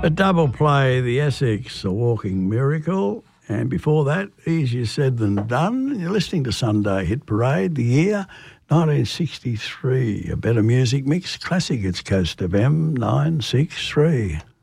A double play, the Essex, A Walking Miracle. And before that, Easier Said Than Done. You're listening to Sunday Hit Parade, the year 1963. A better music mix, classic. It's Coast FM 963.